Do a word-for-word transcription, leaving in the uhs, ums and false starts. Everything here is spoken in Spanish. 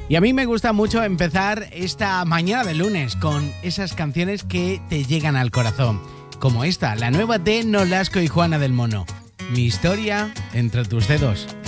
Y a mí me gusta mucho empezar esta mañana de lunes con esas canciones que te llegan al corazón, como esta, la nueva de Nolasco y Juana del Mono, Mi historia entre tus dedos.